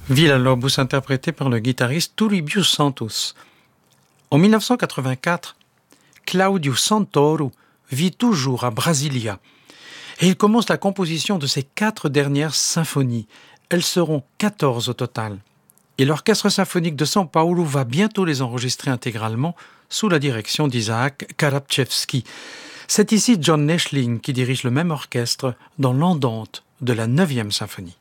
Villa-Lobos interprété par le guitariste Tullibius Santos. En 1984, Claudio Santoro vit toujours à Brasilia et il commence la composition de ses 4 dernières symphonies. Elles seront 14 au total. Et l'Orchestre symphonique de São Paulo va bientôt les enregistrer intégralement sous la direction d'Isaac Karabchevski. C'est ici John Neschling qui dirige le même orchestre dans l'Andante de la 9e symphonie.